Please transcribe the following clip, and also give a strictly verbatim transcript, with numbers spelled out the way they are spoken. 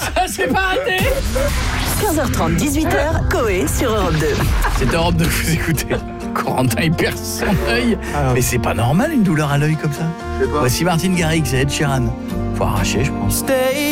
Ça, c'est pas raté. quinze heures trente, dix-huit heures, Coé sur Europe deux. C'est Europe deux que vous écoutez. Corentin, il perd son œil. Mais c'est pas normal une douleur à l'œil comme ça. Voici Martin Garrix et Ed Sheeran. Faut arracher, je pense.